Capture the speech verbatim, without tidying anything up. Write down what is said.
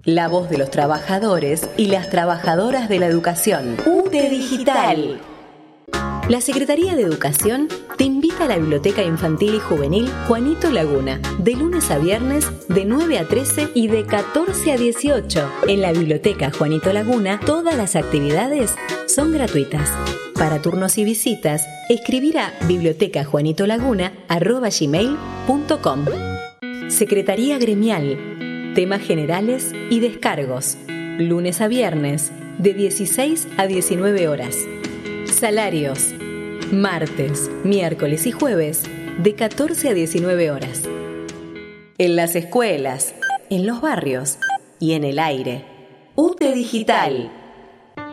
La voz de los trabajadores y las trabajadoras de la educación. U T E Digital. La Secretaría de Educación te invita a la Biblioteca Infantil y Juvenil Juanito Laguna, de lunes a viernes de nueve a trece y de catorce a dieciocho. En la Biblioteca Juanito Laguna, todas las actividades son gratuitas. Para turnos y visitas, escribir a bibliotecajuanitolaguna arroba gmail punto com. Secretaría Gremial. Temas generales y descargos. Lunes a viernes, de dieciséis a diecinueve horas. Salarios. Martes, miércoles y jueves, de catorce a diecinueve horas. En las escuelas, en los barrios y en el aire. U T E Digital.